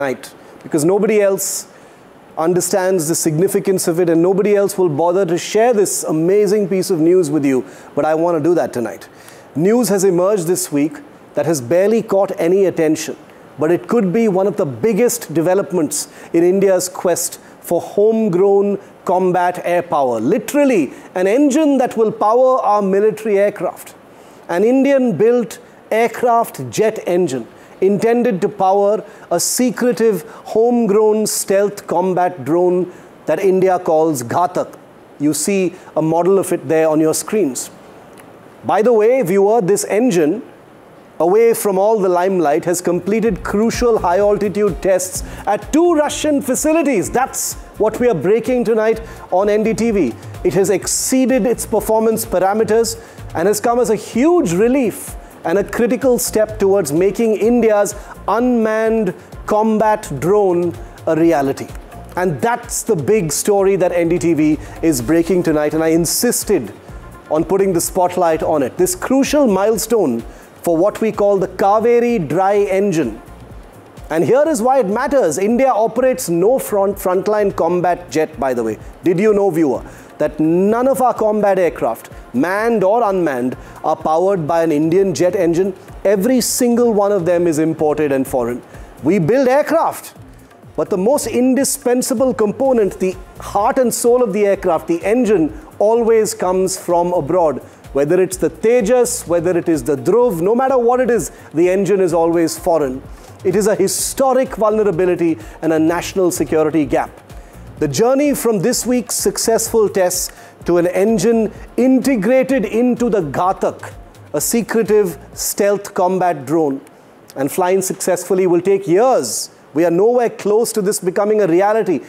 tonight, because nobody else understands the significance of it and nobody else will bother to share this amazing piece of news with you, but I want to do that tonight. News has emerged this week that has barely caught any attention, but it could be one of the biggest developments in India's quest for homegrown combat air power. Literally, an engine that will power our military aircraft. An Indian-built aircraft jet engine intended to power a secretive, homegrown stealth combat drone that India calls Ghatak. You see a model of it there on your screens. By the way, viewer, this engine, away from all the limelight, has completed crucial high-altitude tests at 2 Russian facilities. That's what we are breaking tonight on NDTV. It has exceeded its performance parameters and has come as a huge relief and a critical step towards making India's unmanned combat drone a reality. And that's the big story that NDTV is breaking tonight, and I insisted on putting the spotlight on it. This crucial milestone for what we call the Kaveri Dry Engine. And here is why it matters. India operates no frontline combat jet, by the way. Did you know, viewer, that none of our combat aircraft, manned or unmanned, are powered by an Indian jet engine? Every single one of them is imported and foreign. We build aircraft, but the most indispensable component, the heart and soul of the aircraft, the engine, always comes from abroad. Whether it's the Tejas, whether it is the Dhruv, no matter what it is, the engine is always foreign. It is a historic vulnerability and a national security gap. The journey from this week's successful tests to an engine integrated into the Ghatak, a secretive stealth combat drone, and flying successfully will take years. We are nowhere close to this becoming a reality.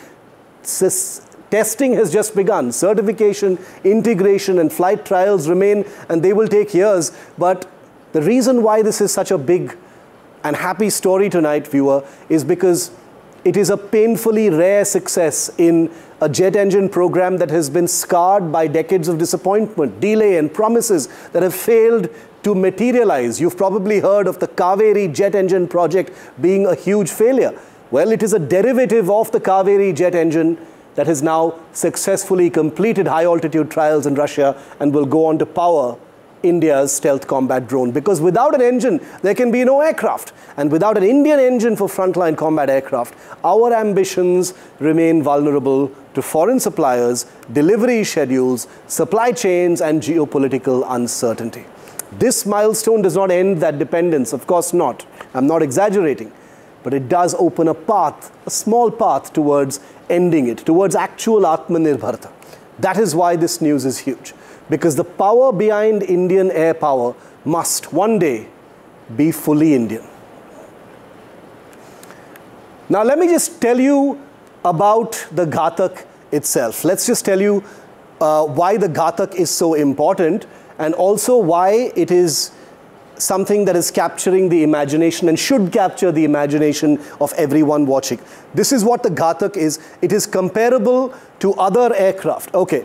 Testing has just begun. Certification, integration, and flight trials remain, and they will take years. But the reason why this is such a big and happy story tonight, viewer, is because it is a painfully rare success in a jet engine program that has been scarred by decades of disappointment, delay, and promises that have failed to materialize. You've probably heard of the Kaveri jet engine project being a huge failure. Well, it is a derivative of the Kaveri jet engine that has now successfully completed high-altitude trials in Russia and will go on to power India's stealth combat drone. Because without an engine, there can be no aircraft. And without an Indian engine for frontline combat aircraft, our ambitions remain vulnerable to foreign suppliers, delivery schedules, supply chains, and geopolitical uncertainty. This milestone does not end that dependence, of course not. I'm not exaggerating. But it does open a path, a small path towards ending it, towards actual Atmanirbharta. That is why this news is huge. Because the power behind Indian air power must one day be fully Indian. Now let me just tell you about the Ghatak itself. Let's just tell you why the Ghatak is so important and also why it is something that is capturing the imagination and should capture the imagination of everyone watching. This is what the Ghatak is. It is comparable to other aircraft. Okay.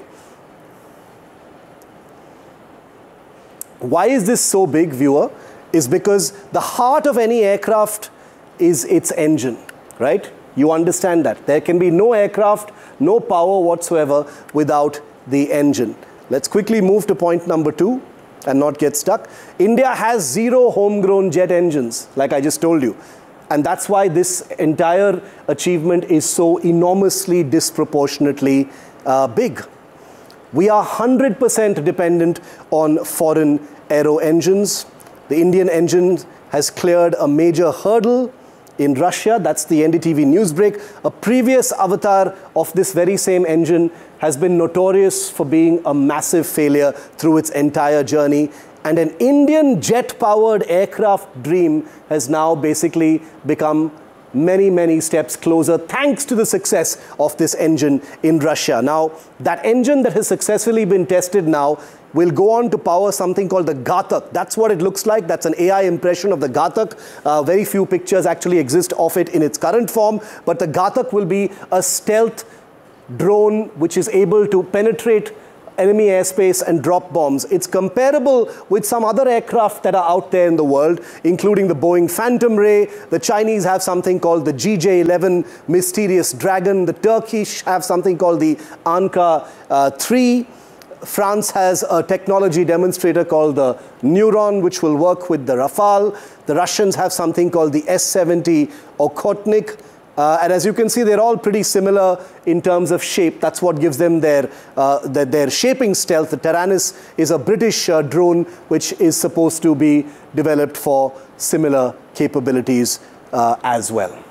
Why is this so big, viewer? Is because the heart of any aircraft is its engine, right? You understand that. There can be no aircraft, no power whatsoever without the engine. Let's quickly move to point number 2 and not get stuck. India has 0 homegrown jet engines, like I just told you. And that's why this entire achievement is so enormously, disproportionately big. We are 100% dependent on foreign aero engines. The Indian engine has cleared a major hurdle in Russia. That's the NDTV Newsbreak. A previous avatar of this very same engine has been notorious for being a massive failure through its entire journey. And an Indian jet-powered aircraft dream has now basically become many, many steps closer thanks to the success of this engine in Russia. Now, that engine that has successfully been tested now will go on to power something called the Ghatak. That's what it looks like. That's an AI impression of the Ghatak. Very few pictures actually exist of it in its current form, but the Ghatak will be a stealth drone which is able to penetrate enemy airspace and drop bombs. It's comparable with some other aircraft that are out there in the world, including the Boeing Phantom Ray. The Chinese have something called the GJ-11 Mysterious Dragon. The Turkish have something called the Anka-3. France has a technology demonstrator called the Neuron, which will work with the Rafale. The Russians have something called the S-70 Okhotnik. And as you can see, they're all pretty similar in terms of shape. That's what gives them their shaping stealth. The Taranis is a British drone, which is supposed to be developed for similar capabilities as well.